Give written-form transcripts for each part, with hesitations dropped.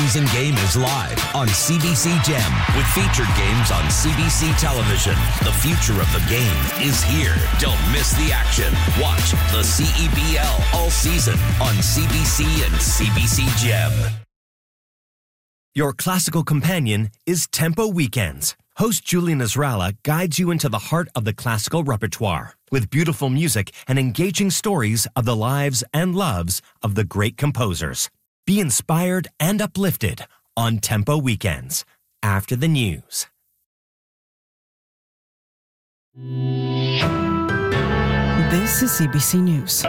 season game is live on CBC Gem with featured games on CBC television. The future of the game is here. Don't miss the action. Watch the CEBL all season on CBC and CBC Gem. Your classical companion is Tempo Weekends. Host Julie Nasrallah guides you into the heart of the classical repertoire with beautiful music and engaging stories of the lives and loves of the great composers. Be inspired and uplifted on Tempo Weekends. After the news. This is CBC News.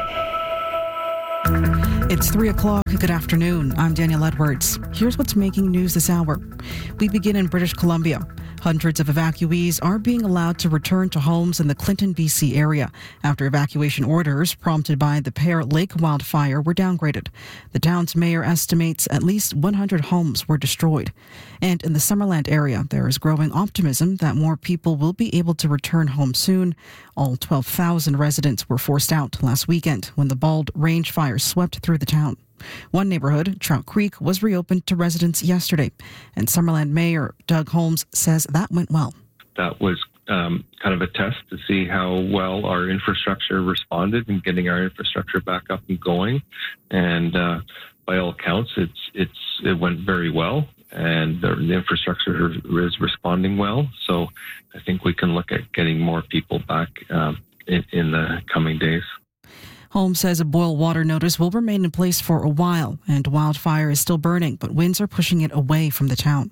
It's 3 o'clock. Good afternoon. I'm Danielle Edwards. Here's what's making news this hour. We begin in British Columbia. Hundreds of evacuees are being allowed to return to homes in the Clinton, BC area after evacuation orders prompted by the Pear Lake wildfire were downgraded. The town's mayor estimates at least 100 homes were destroyed. And in the Summerland area, there is growing optimism that more people will be able to return home soon. All 12,000 residents were forced out last weekend when the Bald Range fire swept through the town. One neighborhood, Trout Creek, was reopened to residents yesterday, and Summerland Mayor Doug Holmes says that went well. That was kind of a test to see how well our infrastructure responded in getting our infrastructure back up and going. And by all accounts, it went very well, and the infrastructure is responding well. So I think we can look at getting more people back in the coming days. Holmes says a boil water notice will remain in place for a while, and wildfire is still burning, but winds are pushing it away from the town.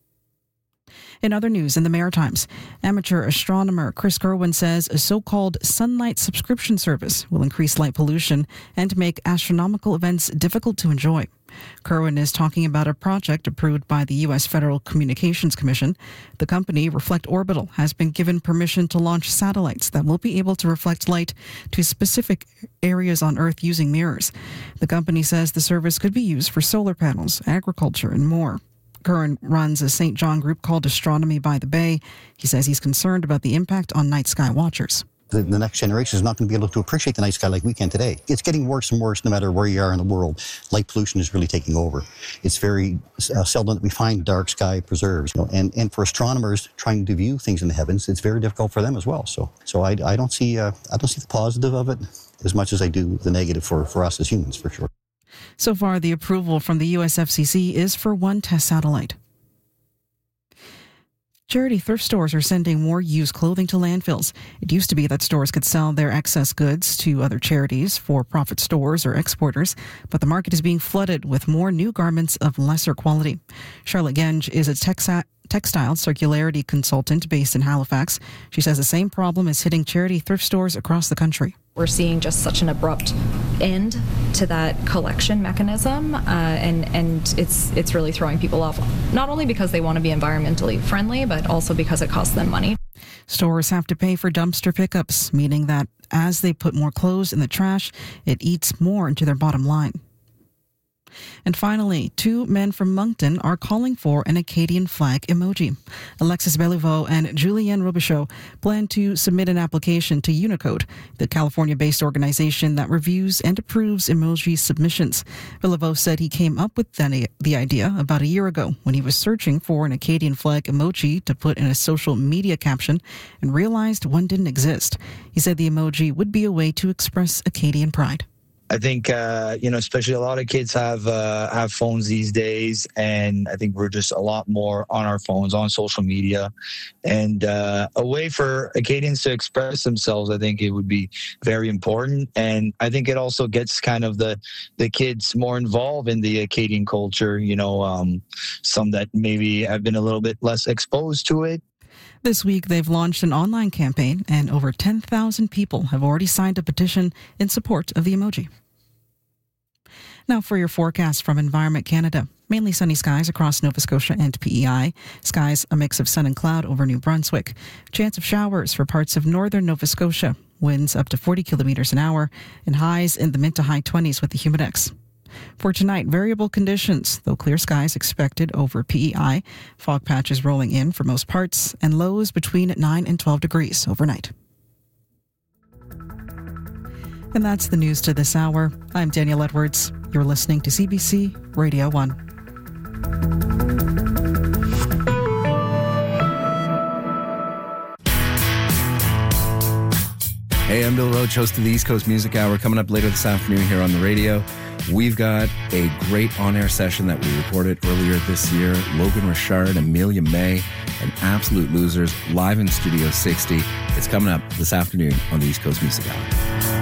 In other news, in the Maritimes, amateur astronomer Chris Kerwin says a so-called sunlight subscription service will increase light pollution and make astronomical events difficult to enjoy. Kerwin is talking about a project approved by the U.S. Federal Communications Commission. The company, Reflect Orbital, has been given permission to launch satellites that will be able to reflect light to specific areas on Earth using mirrors. The company says the service could be used for solar panels, agriculture, and more. Curran runs a St. John group called Astronomy by the Bay. He says he's concerned about the impact on night sky watchers. The next generation is not going to be able to appreciate the night sky like we can today. It's getting worse and worse no matter where you are in the world. Light pollution is really taking over. It's very seldom that we find dark sky preserves. And for astronomers trying to view things in the heavens, it's very difficult for them as well. So I don't see the positive of it as much as I do the negative for us as humans, for sure. So far, the approval from the US FCC is for one test satellite. Charity thrift stores are sending more used clothing to landfills. It used to be that stores could sell their excess goods to other charities, for-profit stores, or exporters, but the market is being flooded with more new garments of lesser quality. Charlotte Genge is a textile circularity consultant based in Halifax. She says the same problem is hitting charity thrift stores across the country. We're seeing just such an abrupt end to that collection mechanism, and it's really throwing people off, not only because they want to be environmentally friendly, but also because it costs them money. Stores have to pay for dumpster pickups, meaning that as they put more clothes in the trash, it eats more into their bottom line. And finally, 2 men from Moncton are calling for an Acadian flag emoji. Alexis Beliveau and Julienne Robichaud plan to submit an application to Unicode, the California-based organization that reviews and approves emoji submissions. Beliveau said he came up with the idea about a year ago when he was searching for an Acadian flag emoji to put in a social media caption and realized one didn't exist. He said the emoji would be a way to express Acadian pride. I think, especially a lot of kids have phones these days, and I think we're just a lot more on our phones, on social media, and a way for Acadians to express themselves. I think it would be very important, and I think it also gets kind of the kids more involved in the Acadian culture. Some that maybe have been a little bit less exposed to it. This week, they've launched an online campaign, and over 10,000 people have already signed a petition in support of the emoji. Now for your forecast from Environment Canada. Mainly sunny skies across Nova Scotia and PEI. Skies a mix of sun and cloud over New Brunswick. Chance of showers for parts of northern Nova Scotia. Winds up to 40 kilometers an hour, and highs in the mid to high 20s with the humidex. For tonight, variable conditions, though clear skies expected over PEI. Fog patches rolling in for most parts, and lows between 9 and 12 degrees overnight. And that's the news to this hour. I'm Danielle Edwards. You're listening to CBC Radio 1. Hey, I'm Bill Roach, host of the East Coast Music Hour. Coming up later this afternoon here on the radio, we've got a great on-air session that we recorded earlier this year. Logan Richard, Amelia May, and Absolute Losers live in Studio 60. It's coming up this afternoon on the East Coast Music Hour.